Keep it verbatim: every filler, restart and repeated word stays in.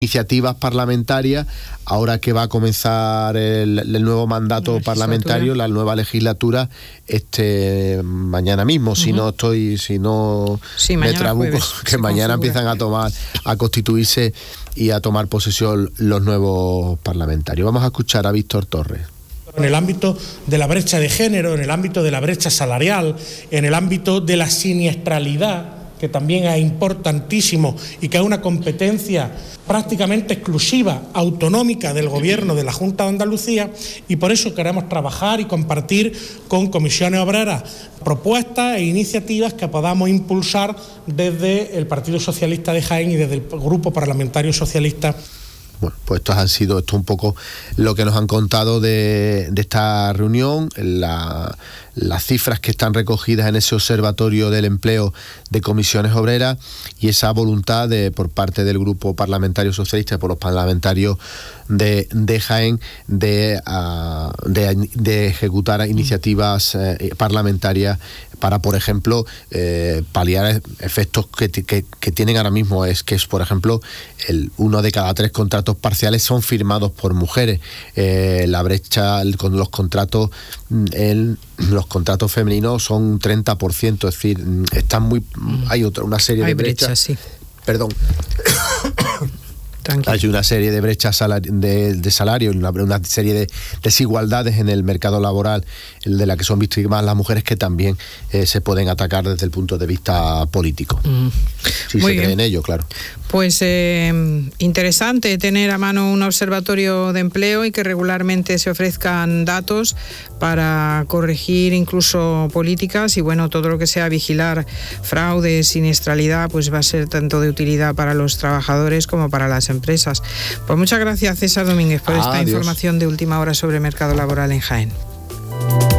iniciativas parlamentarias, ahora que va a comenzar el, el nuevo mandato parlamentario, la nueva legislatura, este mañana mismo, uh-huh. si no estoy, si no sí, me trabuco, jueves, que mañana empiezan a tomar, a constituirse y a tomar posesión los nuevos parlamentarios. Vamos a escuchar a Víctor Torres. En el ámbito de la brecha de género, en el ámbito de la brecha salarial, en el ámbito de la siniestralidad, que también es importantísimo y que es una competencia prácticamente exclusiva, autonómica del Gobierno de la Junta de Andalucía, y por eso queremos trabajar y compartir con comisiones obreras propuestas e iniciativas que podamos impulsar desde el Partido Socialista de Jaén y desde el Grupo Parlamentario Socialista. Bueno, pues estos han sido esto un poco lo que nos han contado de, de esta reunión, la, las cifras que están recogidas en ese observatorio del empleo de comisiones obreras y esa voluntad de por parte del Grupo Parlamentario Socialista y por los parlamentarios de, de Jaén de, uh, de, de ejecutar iniciativas eh, parlamentarias para, por ejemplo, eh, paliar efectos que, que, que tienen ahora mismo. Es que es, por ejemplo, el uno de cada tres contratos parciales son firmados por mujeres. Eh, la brecha el, con los contratos, el, los contratos femeninos son un treinta por ciento, es decir, están muy, hay otra, una serie hay de brechas. Brecha, sí. Perdón. Tranquilo. Hay una serie de brechas salari- de, de salario, una, una serie de desigualdades en el mercado laboral de la que son víctimas las mujeres que también eh, se pueden atacar desde el punto de vista político. Mm. Si Muy se cree bien. en ello, claro. Pues eh, interesante tener a mano un observatorio de empleo y que regularmente se ofrezcan datos para corregir incluso políticas y bueno, todo lo que sea vigilar fraude, siniestralidad, pues va a ser tanto de utilidad para los trabajadores como para las empresas. Pues muchas gracias, César Domínguez, por esta Adiós. información de última hora sobre mercado laboral en Jaén.